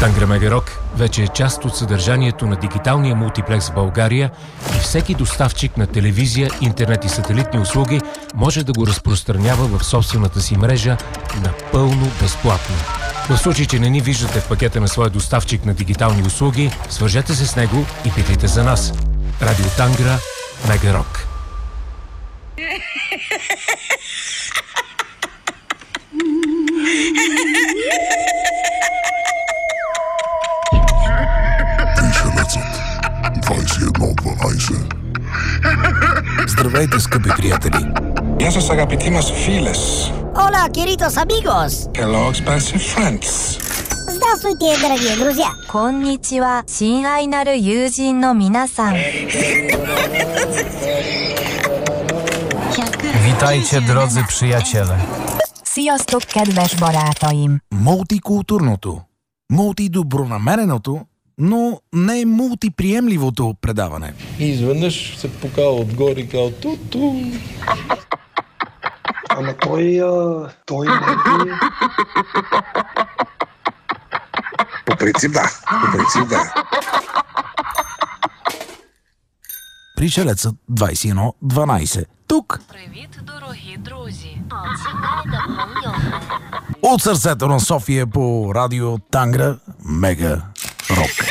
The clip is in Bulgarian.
Тангра Мега Рок вече е част от съдържанието на дигиталния мултиплекс в България и всеки доставчик на телевизия, интернет и сателитни услуги може да го разпространява в собствената си мрежа напълно безплатно. В случай, че не ни виждате в пакета на своя доставчик на дигитални услуги, свържете се с него и питайте за нас. Радио Тангра Мега Рок. Здравейте, скъпи приятели! Γεια σας αγαπητοί μας φίλες. Hola, queridos amigos! Hello, expensive friends. Здравствуйте, дорогие друзья! こんにちは、親愛なる友人の皆さん。 Witajcie, drodzy przyjaciele. Sziasztok, kedves barátaim! Мултикултурното, мултидобронамереното, но не мултиприемливото предаване. И изведнъж се покава отгоре и казва ту-ту. Ама той не е... По принцип да. Пришелецът 2112. Тук. Привіт, дорогі друзі. От сърцето на София по радио Тангра Мега Рок.